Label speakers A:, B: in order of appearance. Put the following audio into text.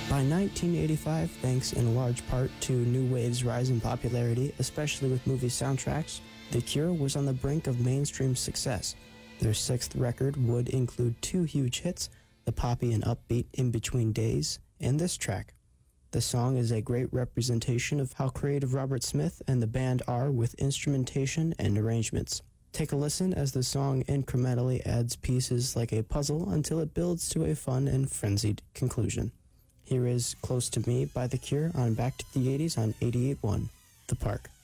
A: By 1985, thanks in large part to New Wave's rise in popularity, especially with movie soundtracks, The Cure was on the brink of mainstream success. Their sixth record would include two huge hits, the poppy and upbeat In Between Days, and this track. The song is a great representation of how creative Robert Smith and the band are with instrumentation and arrangements. Take a listen as the song incrementally adds pieces like a puzzle until it builds to a fun and frenzied conclusion. Here is Close to Me by The Cure on Back to the 80s on 88.1 The Park.